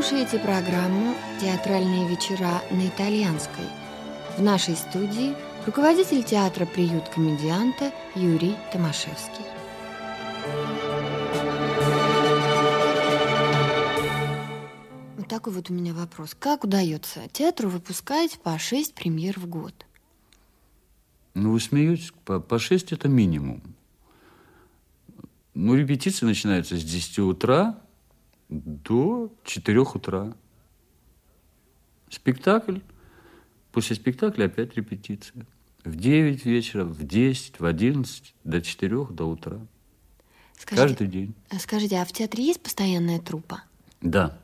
слушаете программу «Театральные вечера» на итальянской. В нашей студии руководитель театра «Приют комедианта» Юрий Томашевский. Вот такой вот у меня вопрос. Как удается театру выпускать по 6 премьер в год? Ну, вы смеетесь, по 6 это минимум. Ну, репетиции начинаются с 10 утра до 4 утра. Спектакль. После спектакля опять репетиция. В 9 вечера, в 10, в 11, до 4 до утра. Каждый день. Скажите, а в театре есть постоянная труппа? Да.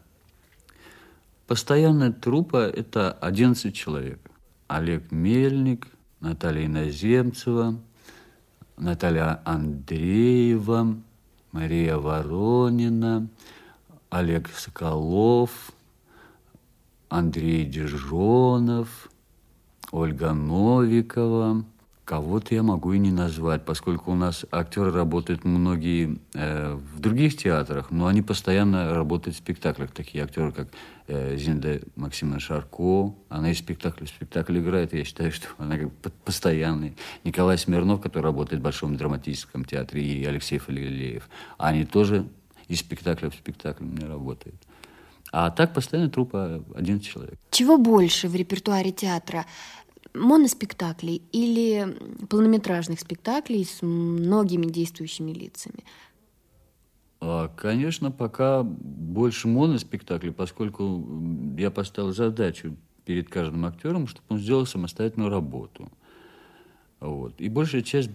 Постоянная труппа – это 11 человек. Олег Мельник, Наталья Иноземцева, Наталья Андреева, Мария Воронина, Олег Соколов, Андрей Дежонов, Ольга Новикова. Кого-то я могу и не назвать, поскольку у нас актеры работают многие в других театрах, но они постоянно работают в спектаклях. Такие актеры, как Зинда Максимовна Шарко, она из спектакля в спектакль играет, и я считаю, что она как бы постоянный. Николай Смирнов, который работает в Большом драматическом театре, и Алексей Фалилеев. Они тоже из спектакля в спектакль у меня работают. А так постоянно труппа 11 человек. Чего больше в репертуаре театра? Моноспектаклей или полнометражных спектаклей с многими действующими лицами? Конечно, пока больше моноспектаклей, поскольку я поставил задачу перед каждым актером, чтобы он сделал самостоятельную работу. Вот. И большая часть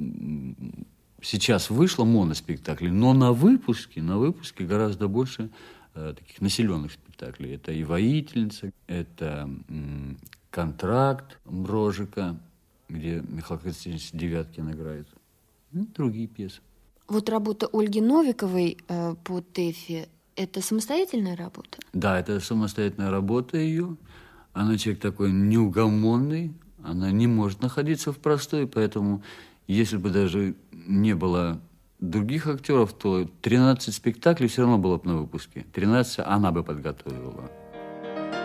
сейчас вышла моноспектаклей, но на выпуске гораздо больше таких населенных спектаклей. Это и «Воительница», это «Контракт» Мрожика, где Михаил Константинович Девяткин играет, и другие пьесы. Вот работа Ольги Новиковой по ТЭФе – это самостоятельная работа? Да, это самостоятельная работа ее. Она человек такой неугомонный, она не может находиться в простой, поэтому если бы даже не было других актеров, то 13 спектаклей все равно было бы на выпуске. 13 она бы подготовила.